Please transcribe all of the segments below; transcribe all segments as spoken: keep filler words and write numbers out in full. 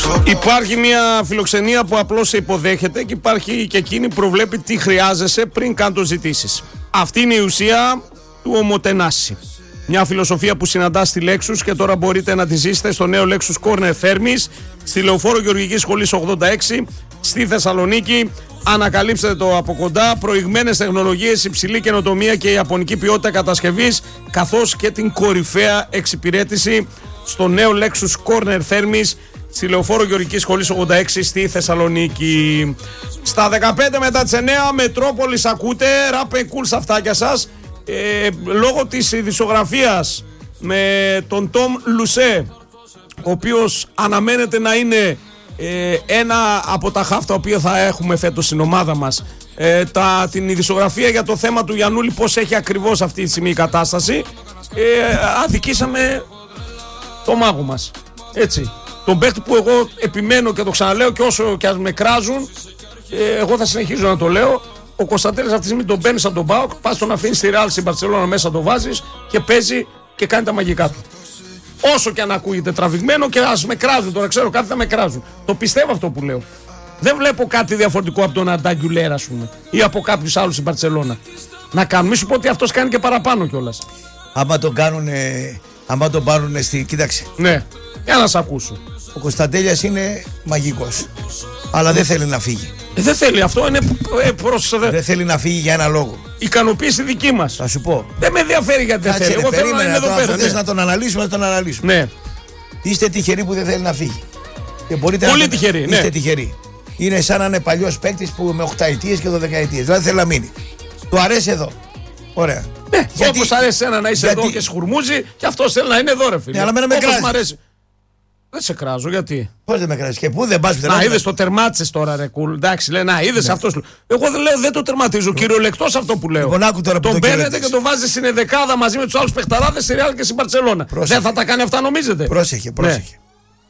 Υπάρχει μια φιλοξενία που απλώς σε υποδέχεται και υπάρχει και εκείνη που προβλέπει τι χρειάζεσαι πριν καν το ζητήσεις. Αυτή είναι η ουσία του Ομοτενάση. Μια φιλοσοφία που συναντά στη Lexus και τώρα μπορείτε να τη ζήσετε στο νέο Lexus Corner Thermis, στη Λεωφόρο Γεωργικής Σχολής ογδόντα έξι, στη Θεσσαλονίκη. Ανακαλύψτε το από κοντά, προηγμένες τεχνολογίες, υψηλή καινοτομία και ιαπωνική ποιότητα κατασκευής, καθώς και την κορυφαία εξυπηρέτηση στο νέο Lexus Corner Thermis, στη Λεωφόρο Γεωργικής Σχολής ογδόντα έξι στη Θεσσαλονίκη. Στα δεκαπέντε μετά τις εννιά, Μετρόπολης ακούτε, ράπε κουλ στα αυτάκια σας. Ε, λόγω της ειδησιογραφίας με τον Τόμ Λουσέ, ο οποίος αναμένεται να είναι ε, ένα από τα χαφ τα οποία θα έχουμε φέτος στην ομάδα μας, ε, τα, την ειδησιογραφία για το θέμα του Γιαννούλη, πώς έχει ακριβώς αυτή τη στιγμή η κατάσταση, ε, αδικήσαμε το μάγο μας, έτσι, τον παίχτη που εγώ επιμένω και το ξαναλέω και όσο και ας με κράζουν, ε, εγώ θα συνεχίζω να το λέω. Ο Κωνσταντέλης αυτή τη στιγμή τον παίρνει από τον ΠΑΟΚ, πας τον αφήνει στη Ρεάλ στην Μπαρσελόνα, μέσα το βάζεις και παίζει και κάνει τα μαγικά του. Όσο και αν ακούγεται τραβηγμένο και ας με κράζουν τώρα, ξέρω κάτι θα με κράζουν. Το πιστεύω αυτό που λέω. Δεν βλέπω κάτι διαφορετικό από τον Αντάγκιουλέρα, ας πούμε, ή από κάποιους άλλους στην Μπαρσελόνα. Να κάνουν, μη σου πω ότι αυτός κάνει και παραπάνω κιόλας. Άμα τον κάνουν, άμα τον πάρουν στη. Κοίταξε. Ναι, για να σ' ακούσω. Ο Κωνσταντέλιας είναι μαγικός. Αλλά δεν θέλει να φύγει. Ε, δεν θέλει, αυτό είναι ε, προς... Δεν θέλει να φύγει για ένα λόγο. Ικανοποίηση δική μας. Θα σου πω. Δεν με ενδιαφέρει γιατί δεν θέλει. Εγώ θέλω να είναι εδώ πέρα. Αν θες να τον αναλύσουμε, να τον αναλύσουμε. Ναι. Είστε τυχεροί που δεν θέλει να φύγει. Και μπορείτε Πολύ να... τυχεροί. Είστε ναι. τυχεροί. Είναι σαν να είναι παλιός παίκτης που με οκταετίες και δωδεκαετίες. Δηλαδή θέλει να μείνει. Του αρέσει εδώ. Ωραία. Ναι, γιατί... όπως αρέσει ένα να είσαι γιατί... εδώ και σχουρμούζει, και αυτός θέλει να είναι εδώ, ρε φίλε. Ναι, αλλά με κράζει. Δεν σε κράζω, γιατί. Πώς δεν με κράζει και πού δεν πας πουθενά. Να είδες το τερμάτισες τώρα, ρε κουλ. Εντάξει, λέει, να είδες ναι. αυτός. Εγώ δεν λέω, δεν το τερματίζω. Κυριολεκτός αυτό που λέω. Λοιπόν, άκου τώρα τον παίρνετε και τον βάζετε στην εδεκάδα μαζί με τους άλλους παιχταράδες στη Ρεάλ και στην Μπαρσελόνα. Δεν θα τα κάνει αυτά, νομίζετε. Πρόσεχε, πρόσεχε. Ναι.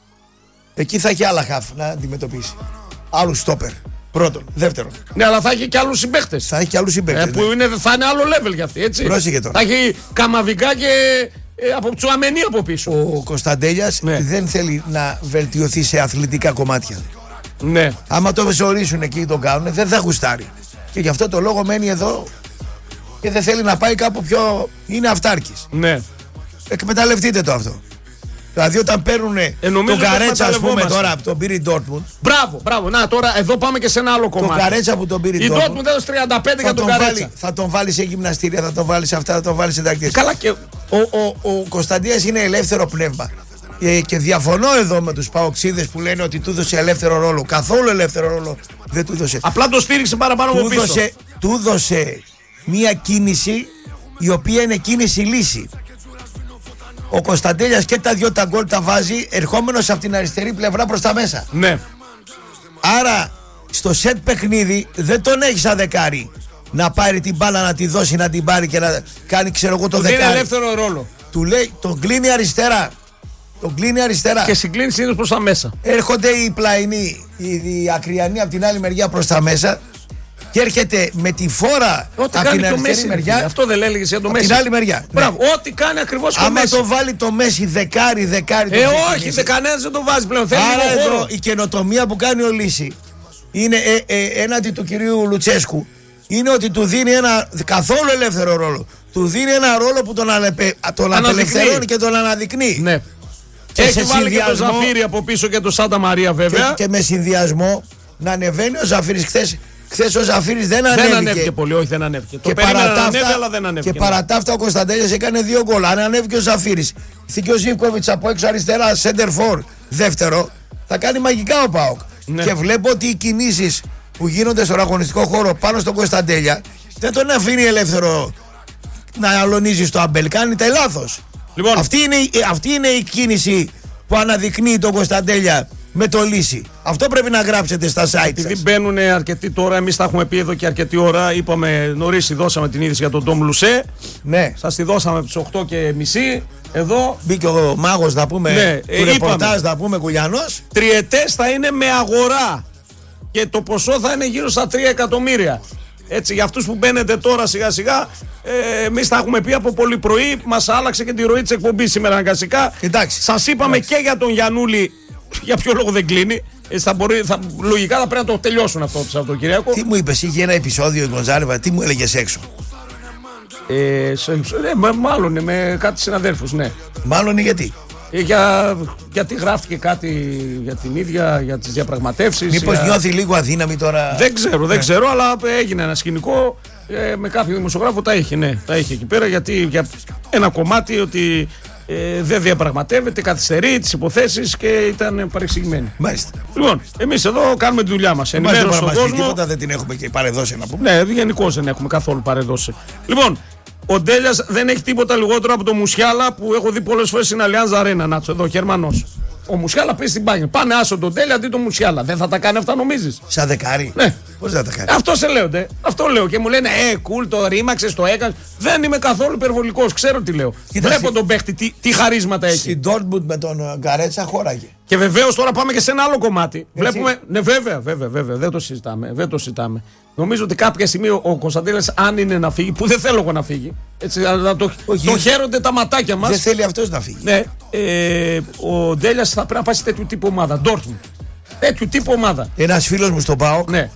Εκεί θα έχει άλλα χαφ να αντιμετωπίσει. Άλλου στόπερ. Πρώτον. Δεύτερον. Ναι, αλλά θα έχει και άλλους συμπαίχτες. Θα έχει και άλλους συμπαίχτες. Ε, που είναι, θα είναι άλλο level για αυτή, έτσι. Πρόσεχε τώρα. Θα έχει Καμαβικά και. Ε, από Τσουαμενί από πίσω. Ο Κωνσταντέλιας ναι. δεν θέλει να βελτιωθεί σε αθλητικά κομμάτια. Ναι. Άμα το βεσορίσουν εκεί τον κάνουν, δεν θα γουστάρει. Και γι' αυτό το λόγο μένει εδώ και δεν θέλει να πάει κάπου πιο. Είναι αυτάρκης. Ναι. Εκμεταλλευτείτε το αυτό. Δηλαδή όταν παίρνουν ε, τον Καρέτσα, ας πούμε, τώρα από τον πήρε η Ντόρτμουντ. Μπράβο, μπράβο. Να τώρα εδώ πάμε και σε ένα άλλο κομμάτι. Τον Καρέτσα που τον πήρε η Ντόρτμουντ. Η Ντόρτμουντ έδωσε τριάντα πέντε για τον, τον Καρέτσα. Βάλει, θα τον βάλει σε γυμναστήρια, θα τον βάλει σε αυτά, θα τον βάλει σε τακτικές. Καλά και. Ο, ο, ο Κωνσταντίας είναι ελεύθερο πνεύμα. Ε, και διαφωνώ εδώ με τους παοξίδες που λένε ότι του έδωσε ελεύθερο ρόλο. Καθόλου ελεύθερο ρόλο δεν του έδωσε. Απλά το στήριξε παραπάνω από πίσω. Δώσε, του έδωσε μία κίνηση η οποία είναι κίνηση λύση. Ο Κωνσταντέλιας και τα δυο τα γκολ τα βάζει ερχόμενος από την αριστερή πλευρά προς τα μέσα. Ναι. Άρα στο σετ παιχνίδι δεν τον έχει σαν δεκάρι να πάρει την μπάλα, να τη δώσει, να την πάρει και να κάνει, ξέρω εγώ, το του δεκάρι. Είναι ελεύθερο ρόλο. Του λέει, τον κλείνει αριστερά. Τον κλείνει αριστερά. Και συγκλίνει συνήθως προς τα μέσα. Έρχονται οι πλαϊνοί, οι, οι ακριανοί από την άλλη μεριά προς τα μέσα. Και έρχεται με τη φόρα ό,τι από την αριστερή Μέση, μεριά. Αυτό δεν έλεγε για το Μέση. Την άλλη μεριά. Μπράβο, ναι. Ό,τι κάνει ακριβώς το άμα Μέση. το βάλει το Μέση δεκάρι, δεκάρι. Ε, όχι, δεν κανένας δεν το βάζει πλέον. Θέλει άρα εδώ χώρο. Η καινοτομία που κάνει ο Λύση είναι ε, ε, έναντι του κυρίου Λουτσέσκου. Είναι ότι του δίνει ένα καθόλου ελεύθερο ρόλο. Του δίνει ένα ρόλο που τον, αλεπε, τον απελευθερώνει και τον αναδεικνύει. Ναι. Και έχει βάλει και το Ζαφίρι από πίσω και το Σάντα Μαρία βέβαια. Και, και με συνδυασμό να ανεβαίνει ο Ζαφίρις. Χθες Χθες ο Ζαφίρις δεν ανέβηκε. Δεν ανέβηκε πολύ, όχι δεν ανέβηκε. Και το περίμενα να ανέβει, αλλά δεν ανέβηκε. Και παρά τα αυτά ο Κωνσταντέλιας έκανε δύο γκολ. Αν ανέβηκε ο Ζαφίρις, θήκε ο Ζίβκοβιτς από έξω αριστερά, center for, δεύτερο, θα κάνει μαγικά ο ΠΑΟΚ. Ναι. Και βλέπω ότι οι κινήσεις που γίνονται στον αγωνιστικό χώρο πάνω στον Κωνσταντέλια δεν τον αφήνει ελεύθερο να αλωνίζει στο αμπέλ. Κάνει τα λάθος. Λοιπόν. Αυτή, είναι, αυτή είναι η κίνηση που αναδεικνύει τον Κωνσταντέλια με το Λύση. Αυτό πρέπει να γράψετε στα site. Επειδή μπαίνουν αρκετοί τώρα, εμείς τα έχουμε πει εδώ και αρκετή ώρα. Είπαμε νωρίς, δώσαμε την είδηση για τον Ντόμ Λουσέ. Ναι. Σας τη δώσαμε από τις οκτώ και μισή. Εδώ. Μπήκε ο μάγος να πούμε. Ναι, του ρεπορτάζ να πούμε Κουλιανός. Τριετές θα είναι με αγορά. Και το ποσό θα είναι γύρω στα τρία εκατομμύρια. Έτσι, για αυτούς που μπαίνετε τώρα σιγά σιγά, ε, εμείς τα έχουμε πει από πολύ πρωί. Μας άλλαξε και τη ροή της εκπομπής σήμερα αναγκαστικά. Εντάξει. Σας είπαμε Εντάξει. και για τον Γιαννούλη Για ποιο λόγο δεν κλείνει. Ε, θα μπορεί, θα, λογικά θα πρέπει να το τελειώσουν αυτό το Σαββατοκύριακο. Τι μου είπες, είχε ένα επεισόδιο η Γκονζάλεβα, τι μου έλεγες έξω. Ε, σε, ναι, με, μάλλον με κάτι συναδέλφους, ναι. Μάλλον γιατί. Ε, για, γιατί γράφτηκε κάτι για την ίδια, για τις διαπραγματεύσεις. Μήπως για... νιώθει λίγο αδύναμη τώρα. Δεν ξέρω, δεν ξέρω, αλλά έγινε ένα σκηνικό ε, με κάποιο δημοσιογράφο τα είχε, ναι, τα είχε εκεί πέρα, γιατί για ένα κομμάτι ότι ε, δεν διαπραγματεύεται, καθυστερεί τις υποθέσεις και ήταν παρεξηγημένη. Μάλιστα. Λοιπόν, εμείς εδώ κάνουμε τη δουλειά μας. Ενημέρωση στον κόσμο. Τίποτα δεν την έχουμε και παρεδώσει να πούμε. Ναι, γενικώς δεν έχουμε καθόλου παρεδώσει. Λοιπόν, ο Ντέλιας δεν έχει τίποτα λιγότερο από το Μουσιάλα που έχω δει πολλές φορές στην Αλιάνζ Αρένα. Νάτσο, εδώ, Γερμανός. Ο Μουσιάλα πει στην Bayern. Πάνε άσο τον Ντέλια αντί τον Μουσιάλα. Δεν θα τα κάνει αυτά, νομίζεις? Σαν δεκάρι. Ναι. Πώς θα τα κάνει? Αυτό σε λέω, ντε. Αυτό λέω. Και μου λένε, Ε, κουλ, το ρήμαξε, το έκανε. Δεν είμαι καθόλου υπερβολικός. Ξέρω τι λέω. Κοίτα, βλέπω σι... τον παίχτη, τι, τι χαρίσματα έχει. Στην Dortmund με τον Γκαρέτσα χώραγε. Και βεβαίως τώρα πάμε και σε ένα άλλο κομμάτι. Έτσι. Βλέπουμε. Ναι, βέβαια, βέβαια, βέβαια. Δεν το συζητάμε. Δεν το συζητάμε. Νομίζω ότι κάποια στιγμή ο, ο Κωνσταντίνας, αν είναι να φύγει, που δεν θέλω εγώ να φύγει. Έτσι, αλλά το, το χαίρονται τα ματάκια μας. Δεν θέλει αυτός να φύγει. Ναι. Ε, ο Ντέλιας θα πρέπει να πάει σε τέτοιου τύπου ομάδα. Dortmund. Τέτοιου τύπου ομάδα. Ένας φίλος μου στο ΠΑΟΚ. Ναι.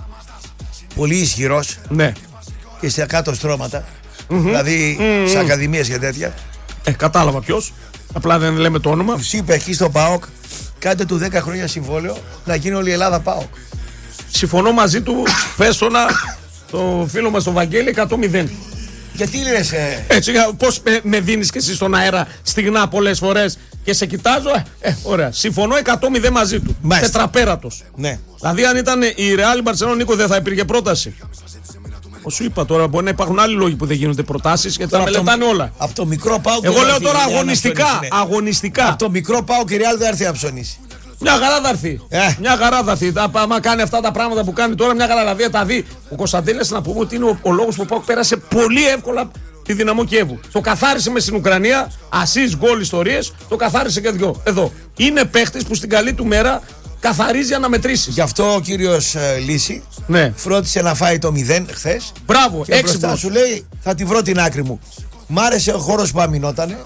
Πολύ ισχυρός. Ναι. Και στα κάτω στρώματα. Mm-hmm. Δηλαδή mm-hmm. σε ακαδημίες και τέτοια. Ε, κατάλαβα ποιος. Απλά δεν λέμε το όνομα. Του είπε εκεί στο ΠΑΟΚ, κάντε του δέκα χρόνια συμβόλαιο να γίνει όλη η Ελλάδα ΠΑΟΚ. Συμφωνώ μαζί του. Πες το να. Το φίλο μας τον Βαγγέλη εκατό μηδέν. Γιατί λες ε... Έτσι, πώς με, με δίνεις και εσύ στον αέρα στιγνά πολλές φορές και σε κοιτάζω. Ε, ε, ωραία. Συμφωνώ εκατό μηδέν μαζί του. Μάλιστα. Τετραπέρατος. Ναι. Δηλαδή, αν ήταν η Real Barcelona, Νίκο, δεν θα υπήρχε πρόταση. Όσο σου είπα τώρα, μπορεί να υπάρχουν άλλοι λόγοι που δεν γίνονται προτάσεις και τα μελετάνε όλα. Από το μικρό ΠΑΟΚ. Εγώ λέω τώρα αγωνιστικά. Αγωνιστικά. Από το μικρό ΠΑΟΚ η Real δεν έρθει να ψωνίσει. Μια χαρά θα έρθει. Ε. Μια χαρά θα έρθει. Άμα κάνει αυτά τα πράγματα που κάνει τώρα, μια χαρά δηλαδή τα δει. Ο Κωνσταντίνας, να πούμε ότι είναι ο, ο λόγος που ο ΠΑΟΚ πέρασε πολύ εύκολα τη Δυναμό Κιέβου. Το καθάρισε με στην Ουκρανία, ασίς, γκολ, ιστορίες, το καθάρισε και δυο. Εδώ. Είναι παίχτης που στην καλή του μέρα καθαρίζει αναμετρήσεις. Γι' αυτό ο κύριος ε, Λύση ναι. φρόντισε να φάει το μηδέν χθες. Μπράβο, και μπροστά σου λέει θα τη βρω την άκρη μου. Μ' άρεσε ο χώρος που αμυνότανε.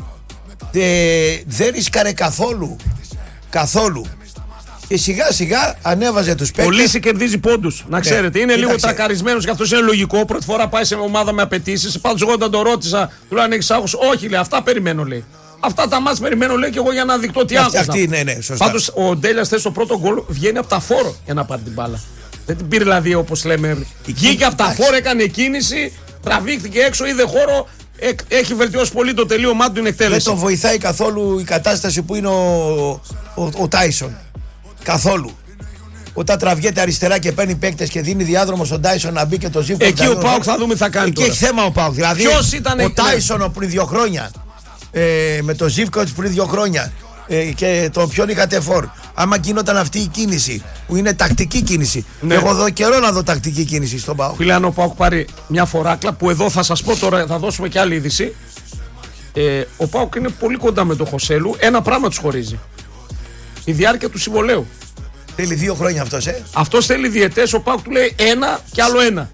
Ε, δεν ρίσκαρε καθόλου. Καθόλου. Και σιγά σιγά ανέβαζε τους παίκτες. Ο Λύση κερδίζει πόντους, να ξέρετε. Είναι λίγο τρακαρισμένος και αυτός είναι λογικό. Πρώτη φορά πάει σε ομάδα με απαιτήσεις. Πάντως, εγώ όταν το ρώτησα, του λέει αν έχεις άγχος. Όχι, λέει, αυτά περιμένω, λέει. Αυτά τα μάτς περιμένω, λέει, και εγώ για να δεικτώ τι άγχος. Αυτή, ναι, ναι, σωστά. Πάντως, ο Ντέλιας θες το πρώτο γκολ βγαίνει από τα φόρο για να πάρει την μπάλα. Δεν την πήρε δηλαδή όπως λέμε. Βγήκε από τα φόρο, έκανε κίνηση, τραβήχτηκε έξω, είδε χώρο. Έχει βελτιώσει πολύ το τελείωμά του την εκτέλεση. Δεν τον βοηθάει καθόλου η κατάσταση που είναι ο, ο, ο Τάισον. Καθόλου. Όταν τραβιέται αριστερά και παίρνει παίκτες και δίνει διάδρομο στον Τάισον να μπει και το Ζίβκοβιτς. Εκεί ο Πάοκ θα δούμε τι θα κάνει. Εκεί τώρα. έχει θέμα ο Πάοκ. Δηλαδή ποιος ήταν ο Τάισον πριν δύο χρόνια ε, με το Ζίβκοβιτς πριν δύο χρόνια ε, και το ποιον είχατε φορ. Άμα γινόταν αυτή η κίνηση που είναι τακτική κίνηση. Ναι. Εγώ δω καιρό να δω τακτική κίνηση στον Πάοκ. Φίλε, αν ο Πάοκ πάρει μια φοράκλα που εδώ θα σας πω τώρα, θα δώσουμε και άλλη είδηση. Ε, ο Πάοκ είναι πολύ κοντά με τον Χωσέλου. Ένα πράγμα τους χωρίζει. Η διάρκεια του συμβολέου. Θέλει δύο χρόνια αυτός, ε. Αυτός θέλει διετές, ο Πάοκ του λέει ένα και άλλο ένα.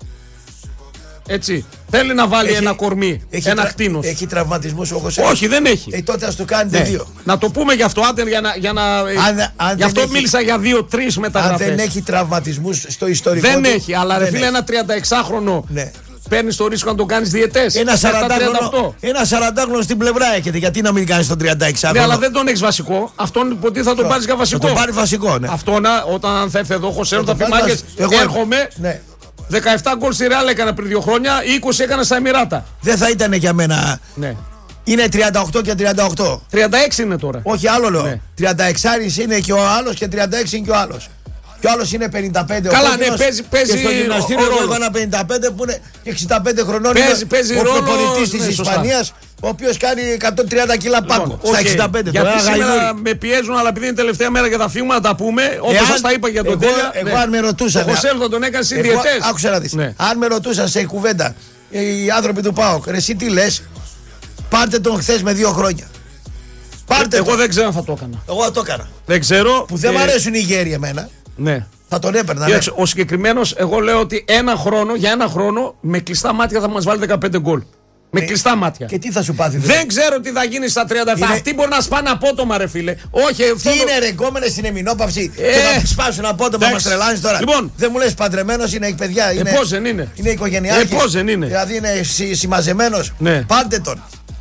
Έτσι. Θέλει να βάλει έχει, ένα κορμί, έχει ένα τρα, κτίνος. Έχει τραυματισμούς ο Χωσέλου. Όχι, δεν έχει. Ε, τότε ας του κάνετε ναι. δύο. Να το πούμε γι' αυτό, άντε, για να. Για να αν, αν γι' αυτό έχει, μίλησα για δύο-τρεις μεταγραφές. Αν δεν έχει τραυματισμούς στο ιστορικό. Δεν του, έχει, αλλά ρε φίλε, ένα τριανταεξάχρονο. Ναι. Παίρνεις το ρίσκο να τον κάνεις διετές. Ένα σαραντάχρονο στην πλευρά έχετε. Γιατί να μην κάνεις τον τριανταεξάχρονο. Ναι, αλλά δεν τον έχεις βασικό. Αυτόν ποτέ θα τον πάρεις για βασικό. Θα τον πάρει βασικό, ναι. Αυτό όταν θα έρθει εδώ, Χωσέλου, θα πει μάγκες. Έρχομαι. Ναι. δεκαεπτά γκολ στη Ρεάλ έκανα πριν δύο χρόνια, είκοσι έκανα στα Εμιράτα. Δεν θα ήταν για μένα. Ναι. Είναι τριάντα οκτώ και τριάντα οκτώ. τριάντα έξι είναι τώρα. Όχι, άλλο λέω. Ναι. τριάντα έξι είναι και ο άλλος και τριάντα έξι είναι και ο άλλος. Και ο άλλος είναι πενήντα πέντε. Καλά, ναι, παίζει, παίζει. Και στο γυμναστήριο εγώ ένα πενήντα πέντε που είναι και εξήντα πέντε χρονών. Παίζει, παίζει ο ναι, προπονητής της Ισπανίας, ο οποίος κάνει εκατόν τριάντα κιλά πάγκο. Λοιπόν, στα okay. εξήντα πέντε. Γιατί σήμερα με πιέζουν, αλλά επειδή είναι τελευταία μέρα και θα φύγουμε να τα πούμε. Όπως σας τα είπα για τον Τέλια. Εγώ αν με ρωτούσαν. Ο Χωσέλου θα τον έκανε συνδιετές. Άκουσα να δεις. Αν με ρωτούσαν σε κουβέντα οι άνθρωποι του ΠΑΟΚ, ρε εσύ τι λες, πάρτε τον χθες με δύο χρόνια. Πάρτε Εγώ τον. δεν ξέρω αν θα το έκανα. Εγώ το έκανα. Δεν ξέρω. Που δεν μου αρέσουν οι γέροι εμένα. Ναι. Θα τον έπαιρνα. Ναι. Ο συγκεκριμένος, εγώ λέω ότι ένα χρόνο, για ένα χρόνο με κλειστά μάτια θα μας βάλει δεκαπέντε γκολ. Με ε, κλειστά μάτια. Και τι θα σου πάθει, δηλαδή. Δεν ξέρω τι θα γίνει στα τριάντα επτά. Είναι... Αυτοί μπορεί να σπάνε απότομα, ρε φίλε. Όχι, τι αυτό είναι, ρε, γκόμενες στην εμεινόπαυση. Ε, και θα σπάσουν απότομα, μας τρελάνεις τώρα. Λοιπόν, δεν μου λες παντρεμένος είναι, έχει παιδιά. Είναι, ε, πώς δεν είναι. Είναι οικογενειάρχης. Ε, πώς δεν είναι. Δηλαδή είναι συμμαζεμένος. Ναι. Πάντε τον.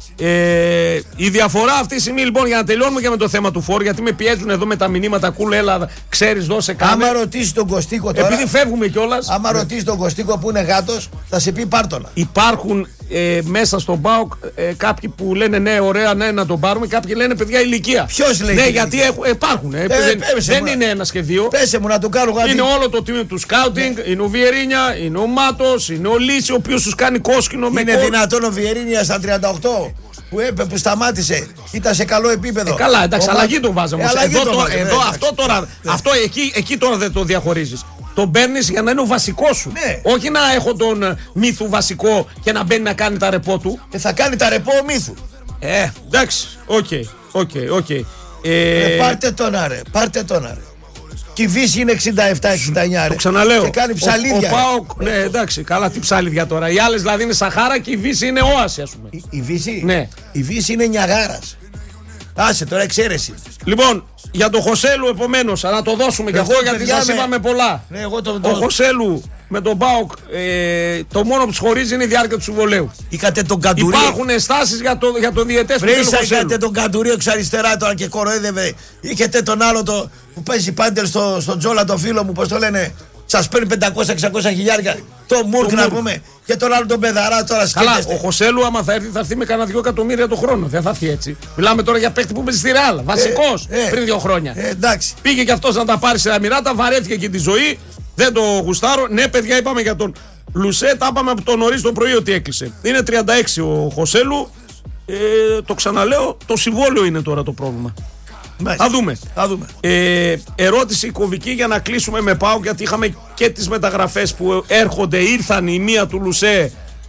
Ε, η διαφορά αυτή τη στιγμή λοιπόν, για να τελειώνουμε και με το θέμα του φόρ, γιατί με πιέζουν εδώ με τα μηνύματα κούλου, έλα, ξέρεις, δώσε κάμε. Άμα ρωτήσει τον Κωστίκο τώρα. Επειδή φεύγουμε κιόλας. Άμα ναι. ρωτήσει τον Κωστίκο που είναι γάτος, θα σε πει πάρτονα. Υπάρχουν ε, μέσα στον ΠΑΟΚ ε, κάποιοι που λένε ναι, ωραία, ναι, να τον πάρουμε. Κάποιοι λένε παιδιά ηλικία. Ποιος λέει. Ναι, γιατί έχουν, ε, υπάρχουν. Ε, ε, δεν δεν είναι ένα και δύο. Πέσε μου να το κάνω γάτι. Είναι όλο το team του σκάουτινγκ. Ναι. Είναι ο Βιερίνια, είναι ο Μάτος, είναι ο Λύση, ο οποίος τους κάνει κόσκινο με. Είναι δυνατόν ο Βιερίνια στα τριάντα οκτώ. Που, έπε, που σταμάτησε, ήταν σε καλό επίπεδο. Ε, καλά, εντάξει, ο αλλαγή τον βάζαμε. Ε, εδώ, το βάζε, εδώ, ναι, αυτό τώρα, ναι. αυτό εκεί, εκεί τώρα δεν το διαχωρίζεις. Τον παίρνεις για να είναι ο βασικός σου. Ναι. Όχι να έχω τον Μύθου βασικό και να μπαίνει να κάνει τα ρεπό του. Και θα κάνει τα ρεπό ο Μύθου. Ε, εντάξει, οκ, οκ, οκ. Πάρτε τον άρε, πάρτε τον άρε. Και η Βύση είναι εξήντα επτά εξήντα εννιά. Το ξαναλέω. Και κάνει ψαλίδια. Ο, ο Πάοκ, ναι, εντάξει, καλά, τι ψαλίδια τώρα. Οι άλλες δηλαδή είναι Σαχάρα και η Βύση είναι όαση, ας πούμε. Η, η Βύση? Ναι. Η Βύση είναι Νιαγάρας. Άσε τώρα, εξαίρεση. Λοιπόν, για τον Χωσέλου επομένως, να το δώσουμε κι αυτό γιατί σας με... είπαμε πολλά. Ναι, εγώ το, το... Ο Χωσέλου με τον Πάοκ, ε, το μόνο που τους χωρίζει είναι η διάρκεια του συμβολέου. Είχατε τον Καντουρί. Υπάρχουν ενστάσεις για, το, για τον διαιτές του Χωσέλου. Είχατε τον Καντουρί εξ αριστερά τώρα και κοροϊδεύε. Είχατε τον άλλο το, που παίζει πάντελ στο, στο Τζόλα, το φίλο μου, πώς το λένε. Σας παίρνει πεντακόσια εξακόσια χιλιάρια. Το Μουρκ να πούμε. Και τον άλλο τον Πεδαρά τώρα σκέφτεστε. Καλά, ο Χωσέλου άμα θα έρθει θα έρθει με κανένα δύο εκατομμύρια το χρόνο. Δεν θα έρθει έτσι. Μιλάμε τώρα για παίκτη που παίζει στη Ρεάλ. Βασικός ε, ε, πριν δύο χρόνια. Ε, εντάξει. Πήγε και αυτός να τα πάρει σε Αμυράτα, βαρέθηκε και τη ζωή. Δεν το γουστάρω. Ναι, παιδιά, είπαμε για τον Λουσέ. Τα είπαμε από το νωρίς το πρωί ότι έκλεισε. Είναι τριάντα έξι ο Χωσέλου. Ε, το ξαναλέω, το συμβόλαιο είναι τώρα το πρόβλημα. Θα δούμε. Θα δούμε. Ε, ερώτηση κομβική για να κλείσουμε με ΠΑΟΚ, γιατί είχαμε και τις μεταγραφές που έρχονται, ήρθαν η μία του Λουσέ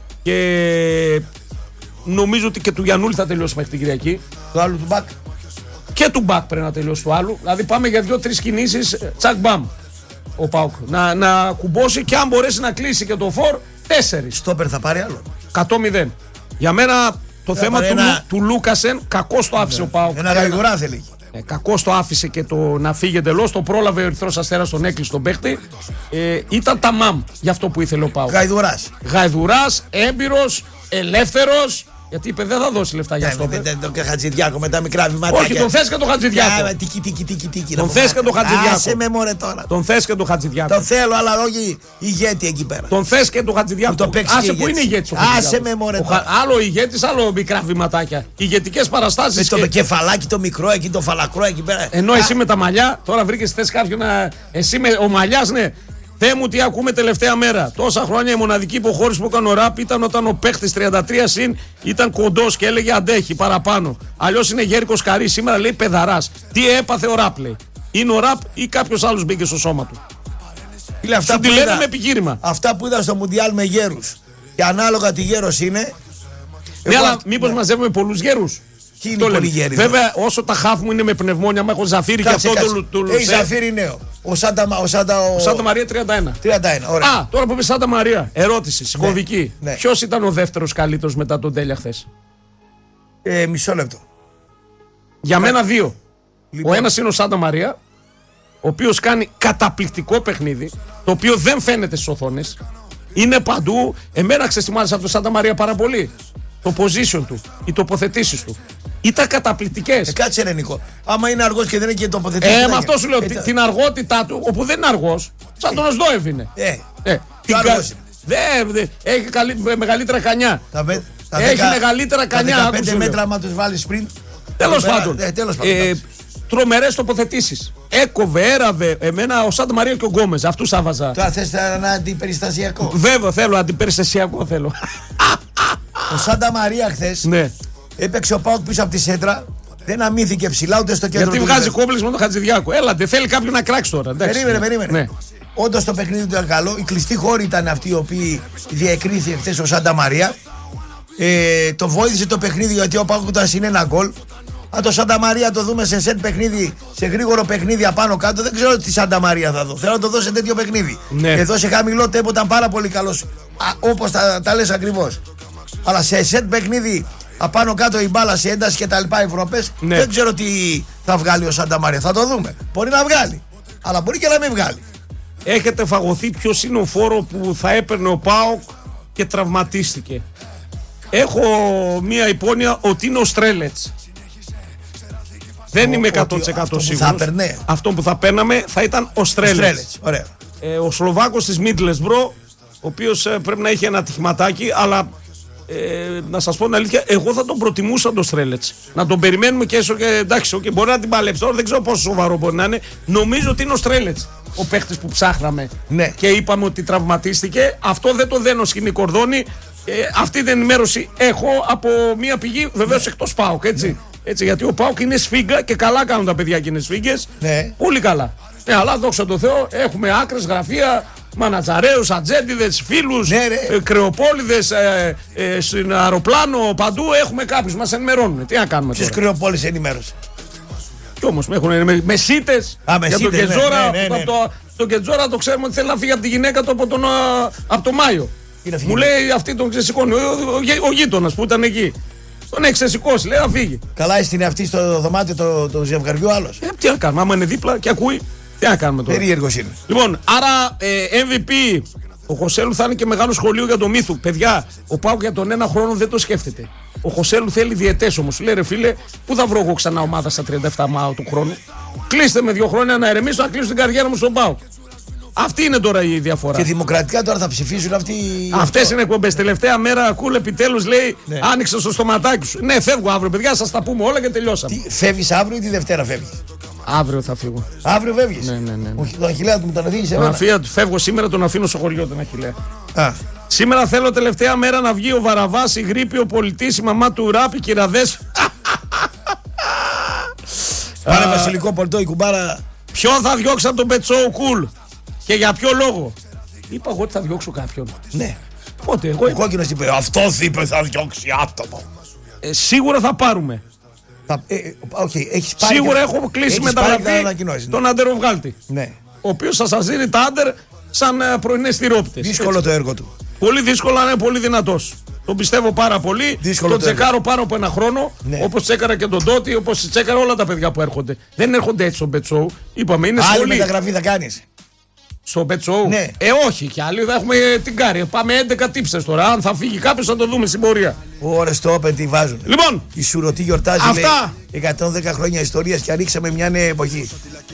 και νομίζω ότι και του Γιαννούλη θα τελειώσει μέχρι την Κυριακή. Του άλλου του Μπακ. Και του Μπακ πρέπει να τελειώσει του άλλου. Δηλαδή πάμε για δύο-τρεις κινήσεις, τσακ μπαμ. Ο ΠΑΟΚ να, να κουμπώσει και αν μπορέσει να κλείσει και το φορ, τέσσερις. Στόπερ θα πάρει άλλο. εκατό μηδέν. Για μένα το θα θέμα του, ένα... του Λούκασεν, κακώς το άφησε ναι. ο ΠΑΟΚ. Ένα γαϊδουρά θέλει. Ε, κακώς το άφησε και το να φύγει εντελώς. Το πρόλαβε ο Ερυθρός Αστέρας, τον έκλεισε τον παίχτη. Ε, ήταν τα μαμ για αυτό που ήθελε ο ΠΑΟΚ. Γαϊδουράς. Γαϊδουράς, έμπειρος, ελεύθερος. Γιατί είπε δεν θα δώσει λεφτά για αυτό. Δεν τον Χατζηδιάκο με τα μικρά βηματάκια. Όχι, τον θες και τον Χατζηδιάκο. Τίκι, τίκι, τίκι, τίκι. Τον θες και τον Χατζηδιάκο. Άσε με μωρέ τώρα. Τον θες και τον Χατζηδιάκο. Τον θέλω, αλλά όχι ηγέτη εκεί πέρα. Τον θες και τον Χατζηδιάκο. Άσε που είναι ηγέτης ο Χατζηδιάκος. Άσε με μωρέ τώρα. Άλλο ηγέτης, άλλο μικρά βηματάκια. Ηγετικές παραστάσεις. Με το κεφαλάκι το μικρό εκεί, το φαλακρό εκεί πέρα. Ενώ εσύ με τα μαλλιά, τώρα βρήκες θες κάποιον να. Εσύ με ο μαλλιάς, ναι. Θεέ μου τι ακούμε τελευταία μέρα. Τόσα χρόνια η μοναδική υποχώρηση που έκανε ο Ραπ ήταν όταν ο παίχτης τριάντα τρία συν ήταν κοντός και έλεγε αντέχει παραπάνω. Αλλιώς είναι Γέρικος Καρύς, σήμερα λέει πεδαράς. Τι έπαθε ο Ραπ λέει. Είναι ο Ραπ ή κάποιος άλλος μπήκε στο σώμα του. Φίλε, αυτά, που είδα, με επιχείρημα. Αυτά που είδα στο Μουντιάλ με γέρους και ανάλογα τι γέρος είναι. Ναι, αλλά μήπως ναι. μαζεύουμε πολλούς γέρους. Είναι πολύ γέροι, βέβαια, όσο τα χάφ μου είναι με πνευμόνια, μα έχω Ζαφύρι και αυτό το Λουσέ. Έχει Ζαφύρι νέο. Ο Σάντα, ο Σάντα, ο... ο Σάντα Μαρία τριάντα ένα. τριάντα ένα, ωραία. Α, τώρα που είπε Σάντα Μαρία, ερώτηση, συγκομβική. Ναι, ναι. Ποιος ήταν ο δεύτερος καλύτερος μετά τον Τέλια χθες? Ε, μισό λεπτό. Για μένα δύο. Λοιπόν. Ο ένας είναι ο Σάντα Μαρία, ο οποίος κάνει καταπληκτικό παιχνίδι, το οποίο δεν φαίνεται στις οθόνες. Είναι παντού. Εμένα ξεστιμάζεις από τον Σάντα Μαρία πάρα πολύ. Το position του, οι τοποθετήσεις του ήταν καταπληκτικές. Ε, κάτσε ρε Νικό. Άμα είναι αργός και δεν έχει και τοποθετήσεις. Ε, με αυτό σου λέω. Ε, την αργότητά του, όπου δεν είναι αργός, σαν τον Οσδόευ είναι. Ε, ε, τι αργός είναι. Δε, δε, έχει καλύ, μεγαλύτερα κανιά. Τα, τα έχει δεκα, μεγαλύτερα κανιά. Τα δεκαπέντε μέτρα, άμα τους βάλεις πριν. Τέλος πάντων. Ε, τέλος πάντων. Ε, τρομερές τοποθετήσεις. Έκοβε, έραβε. Εμένα ο Σάντα Μαρία και ο Γκόμες. Αυτούς άβαζα. Τώρα θες ένα αντιπεριστασιακό. Βέβαια, θέλω αντιπεριστασιακό. Θέλω. Ο Σάντα Μαρία χθες ναι. έπαιξε ο ΠΑΟΚ πίσω από τη σέντρα. Δεν αμύθηκε ψηλά ούτε στο κέντρο. Γιατί βγάζει κόμπλεξ με τον Χατζηδιάκο. Έλατε, θέλει κάποιον να κράξει τώρα. Εντάξει. Περίμενε, περίμενε. Ναι. Όντως το παιχνίδι του ήταν καλό. Οι κλειστοί χώροι ήταν αυτοί οι οποίοι διεκρίθη χθες ο Σάντα Μαρία. Ε, το βοήθησε το παιχνίδι γιατί ο ΠΑΟΚ ήταν συν ένα γκολ. Αν το Σάντα Μαρία το δούμε σε σετ παιχνίδι, σε γρήγορο παιχνίδι απάνω κάτω, δεν ξέρω τι Σάντα Μαρία θα δω. Θέλω να το δω σε τέτοιο παιχνίδι. Ναι. Εδώ σε χαμηλό τέμπο ήταν πάρα πολύ καλός. Όπως τα, τα λες ακριβώς. Αλλά σε σετ παιχνίδι απάνω κάτω η μπάλα σε ένταση και τα λοιπά Ευρώπες, ναι. δεν ξέρω τι θα βγάλει ο Σάντα Μαρία. Θα το δούμε. Μπορεί να βγάλει. Αλλά μπορεί και να μην βγάλει. Έχετε φαγωθεί ποιος είναι ο φόρο που θα έπαιρνε ο ΠΑΟΚ και τραυματίστηκε. Έχω μία υπόνοια ότι είναι ο Στρέλετς. Δεν ο, είμαι εκατό τοις εκατό σίγουρος. Αυτό που θα παίρναμε θα ήταν ο Στρέλετς. Ωραία. Ε, ο Σλοβάκος της Μίτλεσμπρο, ο οποίος ε, πρέπει να είχε ένα ατυχηματάκι, αλλά ε, να σας πω την αλήθεια, εγώ θα τον προτιμούσα τον Στρέλετς. Να τον περιμένουμε και έσω και εντάξει, okay, μπορεί να την παλέψει τώρα, δεν ξέρω πόσο σοβαρό μπορεί να είναι. Νομίζω ότι είναι ο Στρέλετς ο παίχτης που ψάχναμε, ναι. και είπαμε ότι τραυματίστηκε. Αυτό δεν το δένω σκηνή κορδόνι. Ε, αυτή την ενημέρωση έχω από μια πηγή, βεβαίως, ναι. εκτός ΠΑΟΚ, έτσι. Ναι. Έτσι, γιατί ο ΠΑΟΚ είναι σφίγγα και καλά κάνουν τα παιδιά και είναι σφίγγες. Ναι. Πολύ καλά. Ναι, αλλά δόξα τω Θεώ, έχουμε άκρες, γραφεία, μανατζαρέους, ατζέντιδες, φίλους, ναι, ε, κρεοπόλιδες, ε, ε, στην αεροπλάνο, παντού έχουμε κάποιους, μας ενημερώνουν. Τι να κάνουμε τώρα. Ποιες κρεοπόλεις ενημέρωσε. Κι όμως με έχουν με, με σίτες για τον Κετζόρα. Ναι, ναι, ναι, ναι. Το, το Κετζόρα το ξέρουμε ότι θέλει να φύγει από τη γυναίκα του από τον, από τον Μάιο. Μου λέει αυτή τον ξεσηκώνει, ο, ο, ο, ο γείτονας που ήταν εκεί. Τον έχει ξεσηκώσει, λέει να φύγει. Καλά, είναι αυτή στο δωμάτιο το, το ζευγαριού άλλος. Ε, τι να κάνουμε, άμα είναι δίπλα και ακούει, τι να κάνουμε τώρα. Περίεργος είναι. Λοιπόν, άρα ε, εμ βι πι, ο Χωσέλου θα είναι και μεγάλο σχολείο για το Μύθου. Παιδιά, ο ΠΑΟΚ για τον ένα χρόνο δεν το σκέφτεται. Ο Χωσέλου θέλει διαιτές όμως. Λέει ρε φίλε, πού θα βρω εγώ ξανά ομάδα στα τριάντα επτά Μάου του χρόνου. Κλείστε με δύο χρόνια να ηρεμήσω, να κλείσω την καριέρα μου στον ΠΑΟΚ. Αυτή είναι τώρα η διαφορά. Και δημοκρατικά τώρα θα ψηφίσουν αυτοί. Αυτές είναι εκπομπές. Τελευταία μέρα, κούλ, επιτέλους λέει, ναι. άνοιξε στο στοματάκι σου. Ναι, φεύγω αύριο, παιδιά, σας τα πούμε όλα και τελειώσαμε. Τι, φεύγεις αύριο ή τη Δευτέρα φεύγεις? Αύριο θα φύγω. Αύριο φεύγεις? Ναι, ναι, ναι. ναι. Όχι, τον Αχιλλέα του μου τον αφήνεις εμένα. Φεύγω σήμερα, τον αφήνω στο χωριό τον Αχιλλέα. Α. Σήμερα θέλω τελευταία μέρα να βγει ο Βαραβάς, η Γρήπη, ο πολιτής, η μαμά του Ράπη, κυραδές. Πάνε βασιλικό πολτό, η κουμπάρα. Ποιον θα διώξει από τον Πετσόου Κουλ και για ποιο λόγο? Είπα εγώ ότι θα διώξω κάποιον. Ναι. Πότε, εγώ. Ο κόκκινος είπε, αυτός είπε θα διώξει άτομο. Ε, σίγουρα θα πάρουμε. Θα, ε, okay, έχεις πάρει σίγουρα και... έχω κλείσει μεταγραφή τον αντεροβγάλτη. Ναι. Ο οποίος θα σας δίνει τα άντερ σαν uh, πρωινές τυρόπιτες. Δύσκολο έτσι. Το έργο του. Πολύ δύσκολο, αλλά είναι πολύ δυνατός. Τον πιστεύω πάρα πολύ. Δύσκολο τον το τσεκάρω έργο. Πάνω από ένα χρόνο. Ναι. Όπως τσέκαρα και τον Τότι, όπως τσέκαρα όλα τα παιδιά που έρχονται. Δεν έρχονται έτσι στον Πετσόου. Είπαμε, είναι σχολή. Άλλη μεταγραφή θα κάνεις? Στο Πετσόου. Ναι. Ε, όχι, κι άλλοι θα έχουμε την κάρη. Πάμε έντεκα τύψες τώρα. Αν θα φύγει κάποιος θα το δούμε στην πορεία. Ωρες το Open τι βάζουν. Λοιπόν, η Σουρωτή γιορτάζει. Αυτά. Λέει, εκατόν δέκα χρόνια ιστορίας και ανοίξαμε μια νέα εποχή.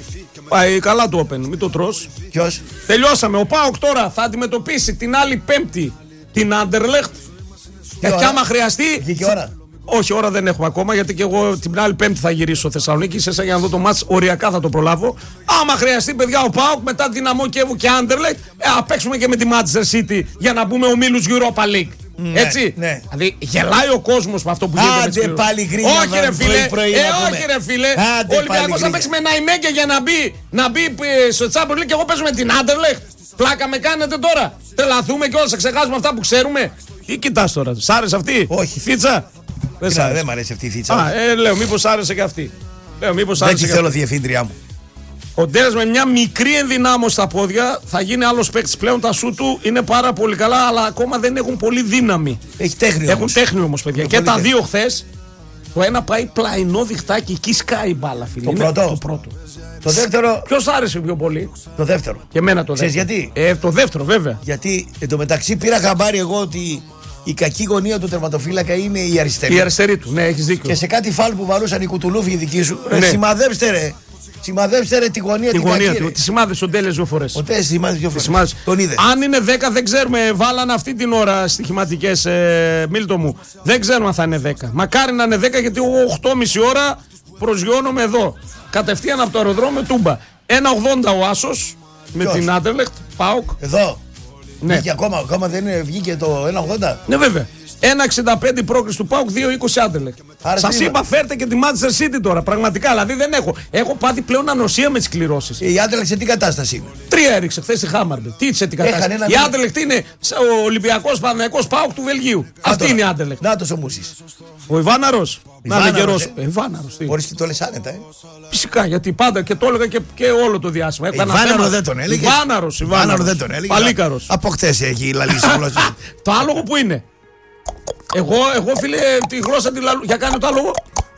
Πάει καλά το Open, μην το τρως. Ποιος? Τελειώσαμε. Ο ΠΑΟΚ τώρα θα αντιμετωπίσει την άλλη Πέμπτη την Άντερλεχτ. Και άμα χρειαστεί. Βγήκε ώρα. Όχι, ώρα δεν έχουμε ακόμα, γιατί και εγώ την άλλη Πέμπτη θα γυρίσω στο Θεσσαλονίκη. Σε για να δω το μάτς, οριακά θα το προλάβω. Άμα χρειαστεί, παιδιά, ο ΠΑΟΚ μετά Δυναμό Κιέβου και Άντερλεχτ, ε, θα παίξουμε και με τη Manchester City για να μπούμε ομίλους Europa League. Ναι, έτσι. Ναι. Δηλαδή, γελάει ο κόσμος με αυτό που γίνεται. Άντε πάλι γκρίνια. Όχι, ρε φίλε. Πρωί, ε, όχι, ρε φίλε. Ο Ολυμπιακός θα παίξει με Ναϊμέγκε για να μπει, να μπει στο Champions League και εγώ παίζω με την Άντερλεχτ. Πλάκα με κάνετε τώρα. Τρελαθούμε και όλα, θα ξεχάσουμε αυτά που ξέρουμε. Τι κοιτάς τώρα, σ' άρεσε αυτή? Όχι. Θίτσα. Δεν, Κοίτα, δεν μ' αρέσει αυτή η θίτσα. Α, ε, λέω, μήπως άρεσε και αυτή. Λέω, μήπως άρεσε. Δεν τη θέλω διευθύντρια μου. Ο Ντέρας με μια μικρή ενδυνάμωση στα πόδια θα γίνει άλλος παίκτης πλέον. Τα σου του είναι πάρα πολύ καλά, αλλά ακόμα δεν έχουν πολύ δύναμη. Έχει τέχνη Έχουν όμως. τέχνη όμως, παιδιά. Και τα δύο χθες. Το ένα πάει πλαϊνό διχτάκι, εκεί σκάει η μπάλα, φίλε. Το πρώτο. Το πρώτο. Το δεύτερο. Ποιος άρεσε πιο πολύ? Το δεύτερο. Και εμένα το δεύτερο. Ξέρεις γιατί? Ε, το δεύτερο, βέβαια. Γιατί εντωμεταξύ πήρα χαμπάρι εγώ ότι η κακή γωνία του τερματοφύλακα είναι η αριστερή. Η αριστερή του, ναι, έχεις δίκιο. Και σε κάτι φάλ που βαρούσαν οι κουτουλούφοι οι δικοί σου, ναι. Σημαδέψτε ρε. Σημαδέψτε ρε τη γωνία, τη την γωνία κακή, του. Τη σημάδεσε ο Ντέλες δύο φορές. Ο Ντέλες σημάδεσε δύο φορές. Τον είδε. Αν είναι δέκα δεν ξέρουμε, βάλαν αυτή την ώρα στοιχηματικές, ε, Μίλτο μου. Δεν ξέρουμε αν θα είναι δέκα. Μακάρι να είναι δέκα, γιατί εγώ οκτώ και μισή ώρα προσγειώνομαι εδώ. Κατευθείαν από το αεροδρόμιο Τούμπα. ένα ογδόντα ο Άσος με Ποιος? την Άντερλεχτ, ΠΑΟΚ. Εδώ. Ναι. Βγήκε ακόμα, ακόμα δεν είναι, βγήκε το ένα ογδόντα. Ναι, βέβαια. ένα εξήντα πέντε η πρόκριση του ΠΑΟΚ, δύο είκοσι Άντερλεχτ. Σας είπα, φέρτε και τη Manchester City τώρα. Πραγματικά, δηλαδή δεν έχω. Έχω πάθει πλέον ανοσία με τις κληρώσεις. Η Άντερλεχτ σε τι κατάσταση είναι? Τρία έριξε χθες στη Χάμαρμπε. Τι σε τι κατάσταση? Η Άντερλεχτ είναι ο Ολυμπιακός Παναθηναϊκός ΠΑΟΚ του Βελγίου. Α, αυτή είναι η Άντερλεχτ. Να το ο Μούσης. Ο Ιβάναρος. Να είναι καιρός. Ε. Ιβάναρος. Μπορείς και το λες άνετα, ε. Φυσικά, γιατί πάντα και το έλεγα και, και όλο το διάστημα. Ιβάναρο δεν τον έλεγε. Ιβάναρος. Ιβάναρο δεν τον έλεγε. Παλίκαρος. Από χτες έχει λαλήσει. Το άλογο που είναι? Εγώ, εγώ φίλε, τη γλώσσα τη λαλού. Για κάνε το άλογο.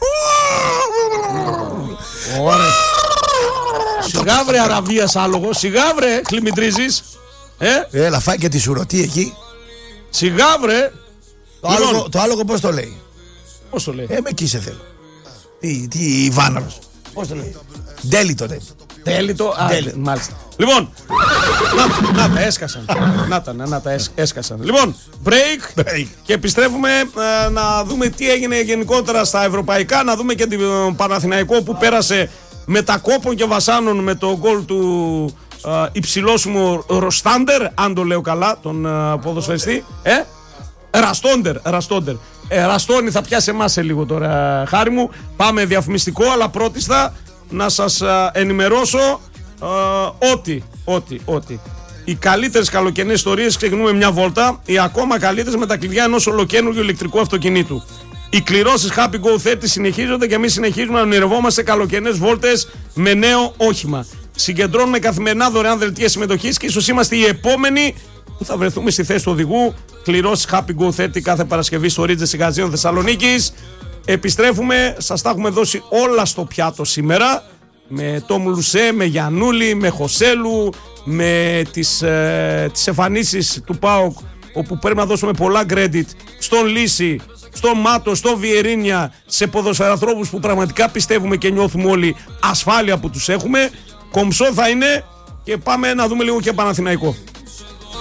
Ωραία. Σιγά βρε Αραβίας άλογο, σιγά βρε, χλιμητρίζεις. Ε? Έλα, φάει και τη σουρωτή εκεί. Σιγά βρε. Το, λοιπόν, άλογο, το άλογο πώς το λέει? Πώς το λέει? Ε, με εκεί σε θέλω. Τι, τι, Ιβάναρος. Πώς το λέει? Ντέλι το λέει. Τέλει το. Α, μάλιστα. Λοιπόν, να, να τα έσκασαν. Να τα, να τα έσκασαν. Λοιπόν, break, break. Και επιστρέφουμε ε, να δούμε τι έγινε γενικότερα στα ευρωπαϊκά. Να δούμε και τον Παναθηναϊκό που πέρασε μετακόπων και βασάνων με το γκολ του ε, υψηλόσιμου Ροστάντερ, αν το λέω καλά, τον ε, ποδοσφαιριστή. Ε? Ραστόντερ, Ραστόντερ. Ε, Ραστόνι θα πιάσει εμάς σε λίγο τώρα, χάρη μου. Πάμε διαφημιστικό, αλλά πρώτιστα να σας α, ενημερώσω α, ότι, ότι, ότι οι καλύτερες καλοκαιρινές ιστορίες ξεκινούμε μια βόλτα, οι ακόμα καλύτερες με τα κλειδιά ενός ολοκαίνουργιου ηλεκτρικού αυτοκινήτου. Οι κληρώσεις Happy Go θέρτι συνεχίζονται και εμείς συνεχίζουμε να ονειρευόμαστε καλοκαιρινές βόλτες με νέο όχημα. Συγκεντρώνουμε καθημερινά δωρεάν δελτία συμμετοχής και ίσως είμαστε οι επόμενοι που θα βρεθούμε στη θέση του οδηγού. Κληρώσεις Happy Go θέρτι κάθε Παρασκευή στο Ρίτζε Γαζίων Θεσσαλονίκης. Επιστρέφουμε, σας τα έχουμε δώσει όλα στο πιάτο σήμερα. Με Τόμ Λουσέ, με Γιαννούλη, με Χωσέλου, με τις, ε, τις εμφανίσεις του ΠΑΟΚ, όπου πρέπει να δώσουμε πολλά credit στον Λύση, στον Μάτο, στον Βιερίνια, σε ποδοσφαιραθρώπους που πραγματικά πιστεύουμε και νιώθουμε όλοι ασφάλεια που τους έχουμε. Κομψό θα είναι και πάμε να δούμε λίγο και Παναθηναϊκό.